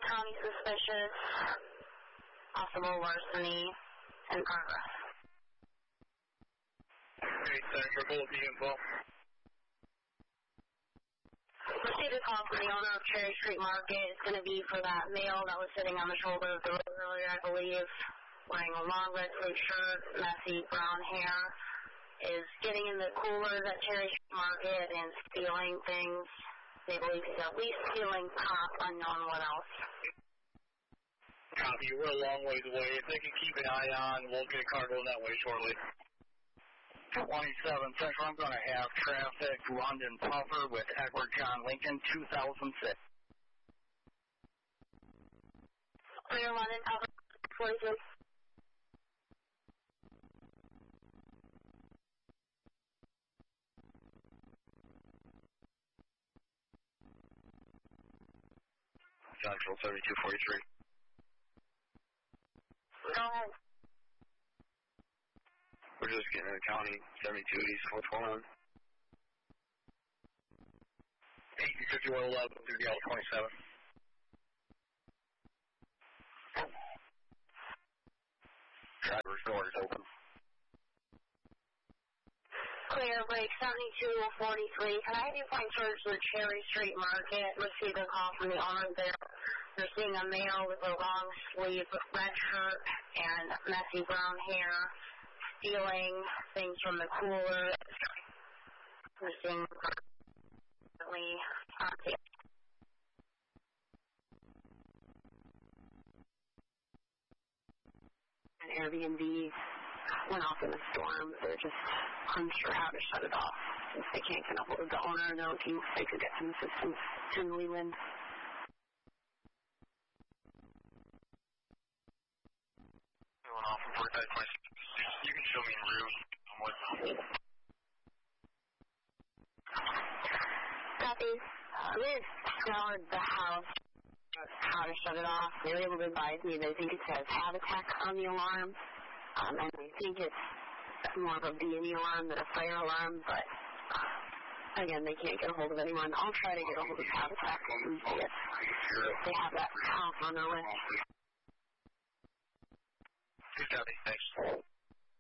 County suspicious, possible larceny, in progress. Okay, Senator, hold the info. Received a call from the owner of Cherry Street Market. It's going to be for that male that was sitting on the shoulder of the road earlier, I believe, wearing a long red sleeve shirt, messy brown hair, is getting in the coolers at Cherry Street Market and stealing things. They believe he's at least stealing pop, unknown what else. Copy, we're a long ways away. If they can keep an eye on, we'll get a car going that way shortly. 27 Central, I'm going to have traffic, London Puffer with Edward John Lincoln, 2006. Clear London Puffer, 42. Central 3243. Go ahead. We're just getting in the county, 72 East, what's going on? 185111 through the L27. Driver's door is open. Clear, break 7243. Can I have you find search the Cherry Street Market? Received a call from the owner there. They're seeing a male with a long sleeve, red shirt, and messy brown hair, stealing things from the cooler. We're seeing an Airbnb went off in a storm. They're just unsure how to shut it off since they can't get a hold of the owner. They're looking if they could get some assistance in Leland. Going off in Fort Dodge. You can show me in room. Copy. We had scoured the house, how to shut it off. They were able to advise me that I think it says Habitat on the alarm. And I think it's more of a B&E alarm than a fire alarm, but again, they can't get a hold of anyone. I'll try to get a hold of Habitat and see if they have that house on their list. Good job, thanks.